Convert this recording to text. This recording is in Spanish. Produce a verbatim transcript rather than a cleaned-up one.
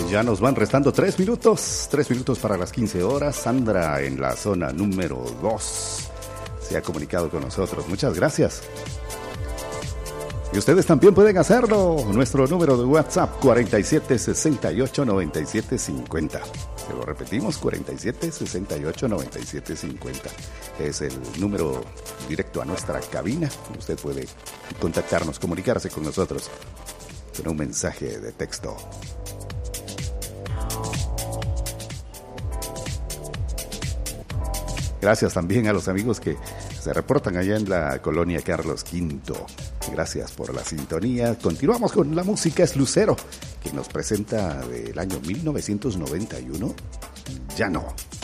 Ya nos van restando tres minutos, tres minutos para las quince horas. Sandra en la zona número dos se ha comunicado con nosotros. Muchas gracias. Y ustedes también pueden hacerlo. Nuestro número de WhatsApp cuarenta y siete sesenta y ocho noventa y siete cincuenta. Se lo repetimos, cuarenta y siete sesenta y ocho noventa y siete cincuenta. Es el número directo a nuestra cabina. Usted puede contactarnos, comunicarse con nosotros con un mensaje de texto. Gracias también a los amigos que se reportan allá en la colonia Carlos Quinto. Gracias por la sintonía. Continuamos con la música. Es Lucero, que nos presenta del año mil novecientos noventa y uno. Ya no.